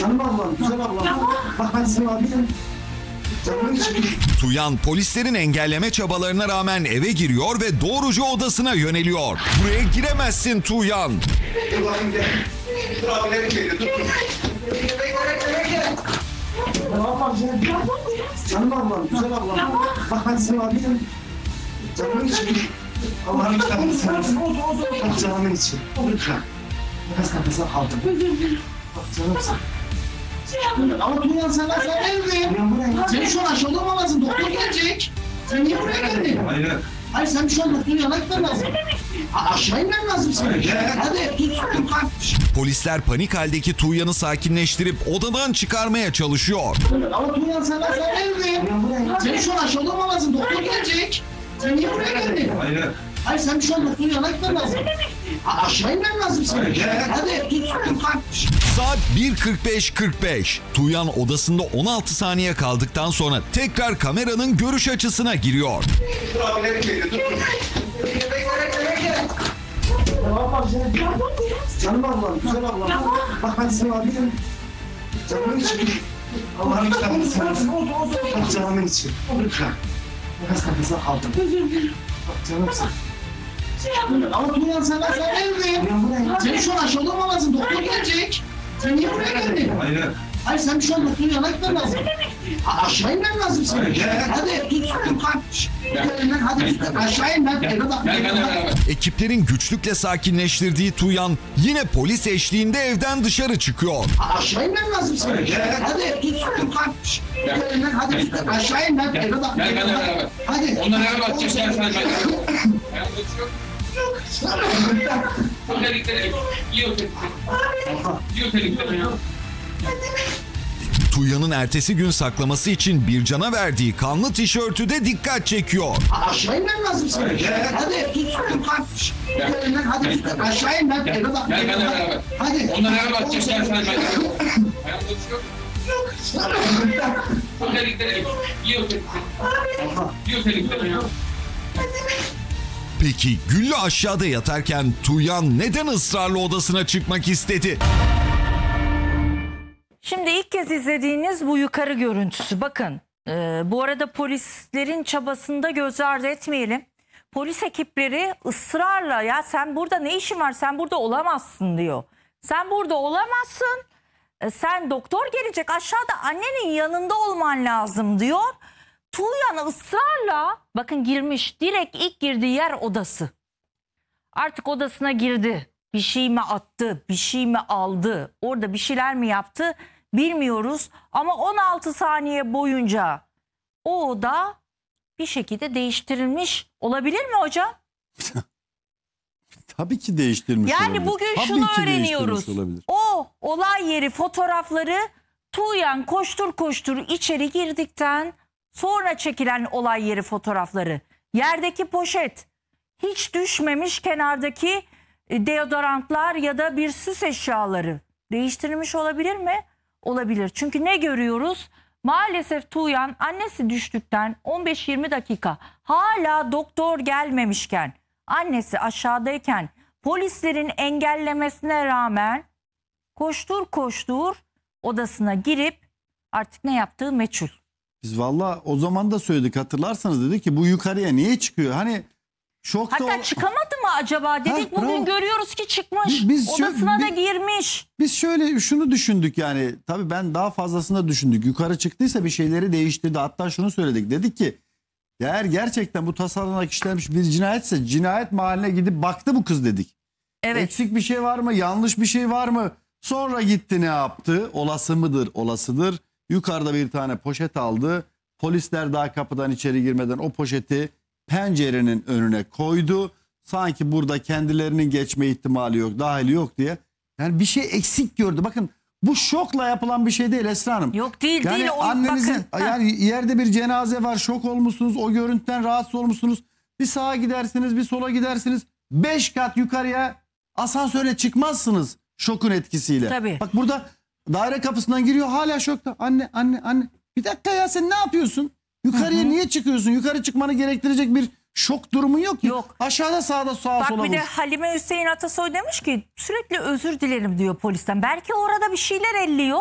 Canım ablam, güzel ablam. Bak ben seni arayayım. Canım için. Tuyan polislerin engelleme çabalarına rağmen eve giriyor ve doğruca odasına yöneliyor. Buraya giremezsin Tuyan. Dur bakayım gel. Dur abilerim geliyor, dur. Ne yapalım canım? Canım ablam, güzel ablam. Bak ben seni arayayım. Canım için. Allah'ın kitabını bak canımın için. Lütfen. Nefes nefese kaldım. Bak canım sen. Ama Tuğyan sen evde. Senin şu an aşağıda olmamazsın. Doktor gelecek. Sen niye buraya geldin? Hayır. Hayır sen şu an doktorun yanına gitmen lazım. Aşağı inmen lazım senin. Hadi tut kalk. Polisler panik haldeki Tuyan'ı sakinleştirip odadan çıkarmaya çalışıyor. Ama Tuğyan sen evde. Senin şu an aşağıda olmamazsın. Doktor gelecek. Sen niye buraya geldin? Hayır. Hayır sen şu an doktorun yanına gitmen lazım. Aşağı inmen lazım senin. Hadi tut kalk. Saat 1.45.45. Tuyan odasında 16 saniye kaldıktan sonra tekrar kameranın görüş açısına giriyor. Dur abilerim geliyor, dur. Ne yapalım canım? Canım ablam, güzel ablam. Bak ben seni arayayım. Canımın için. Allah'ın kitabını bak canımın için. Lütfen. Nefes nefese kaldım. Bak canım sen. Ama Tuğyan sen evde. Senin şu an aşağıda olmamazsın. Doktor gelecek. Sen niye buraya geldin? Hayır. Hayır sen şu an doktorun yanına gitmen lazım. Aşağı inmen lazım senin. Hadi tut kalk. Hadi aşağı in ben eve bak. Gel beraber. Ekiplerin güçlükle sakinleştirdiği Tuyan yine polis eşliğinde evden dışarı çıkıyor. Aşağı inmen lazım senin. Hadi tut kalk. Hadi aşağı in ben eve bak. Gel beraber. Hadi. Onlara eve bakacağız. Gel sen ben. Özellikle iyi özellikle. Tuyan'ın ertesi gün saklaması için Bircan'a verdiği kanlı tişörtü de dikkat çekiyor. Aşağı inmen lazım senin. Hadi tut kalk. Hadi aşağı in ben eve bak. Gel beraber. Hadi. Onlara eve bakacağız. Gel sen ben. Özellikle iyi özellikle. Peki Güllü aşağıda yatarken Tuyan neden ısrarla odasına çıkmak istedi? Şimdi ilk kez izlediğiniz bu yukarı görüntüsü. Bakın bu arada polislerin çabasını da göz ardı etmeyelim. Polis ekipleri ısrarla ya sen burada ne işin var, sen burada olamazsın diyor. Sen burada olamazsın, sen doktor gelecek, aşağıda annenin yanında olman lazım diyor. Tuğyan ısrarla bakın girmiş, direkt ilk girdiği yer odası. Artık odasına girdi. Bir şey mi attı, bir şey mi aldı, orada bir şeyler mi yaptı bilmiyoruz. Ama 16 saniye boyunca o oda bir şekilde değiştirilmiş olabilir mi hocam? Tabii ki değiştirmiş Yani olabilir. bugün Tabii şunu ki öğreniyoruz. değiştirmiş olabilir. O olay yeri fotoğrafları Tuğyan koştur koştur içeri girdikten sonra çekilen olay yeri fotoğrafları. Yerdeki poşet, hiç düşmemiş kenardaki deodorantlar ya da bir süs eşyaları değiştirilmiş olabilir mi? Olabilir. Çünkü ne görüyoruz? Maalesef Tuğyan annesi düştükten 15-20 dakika hala doktor gelmemişken, annesi aşağıdayken polislerin engellemesine rağmen koştur koştur odasına girip artık ne yaptığı meçhul. Biz valla o zaman da söyledik, hatırlarsanız dedik ki bu yukarıya niye çıkıyor? Hani şokta Hatta çıkamadı mı acaba dedik, bugün bravo. görüyoruz ki çıkmış. Biz şu- odasına da biz- girmiş. Biz şöyle şunu düşündük yani, tabii ben daha fazlasını da düşündük. Yukarı çıktıysa bir şeyleri değiştirdi. Hatta şunu söyledik, dedik ki eğer gerçekten bu tasarlanak işlenmiş bir cinayetse cinayet mahalline gidip baktı bu kız dedik. Evet. Eksik bir şey var mı? Yanlış bir şey var mı? Sonra gitti ne yaptı? Olası mıdır? Olasıdır. Yukarıda bir tane poşet aldı. Polisler daha kapıdan içeri girmeden o poşeti pencerenin önüne koydu. Sanki burada kendilerinin geçme ihtimali yok, dahili yok diye. Yani bir şey eksik gördü. Bakın bu şokla yapılan bir şey değil Esra Hanım. Yok değil Yani değil. O, annenizin bakın. yani yerde bir cenaze var, şok olmuşsunuz, o görüntüden rahatsız olmuşsunuz. Bir sağa gidersiniz, bir sola gidersiniz. 5 kat yukarıya asansöre çıkmazsınız şokun etkisiyle. Tabii. Bak burada daire kapısından giriyor, hala şokta. Anne. Bir dakika ya, sen ne yapıyorsun? Yukarıya niye çıkıyorsun? Yukarı çıkmanı gerektirecek bir şok durumun yok ki. Yok. Aşağıda sağda sağa Bak sola bir de vur. Halime Hüseyin Atasoy demiş ki sürekli özür dilerim diyor polisten. Belki orada bir şeyler elliyor.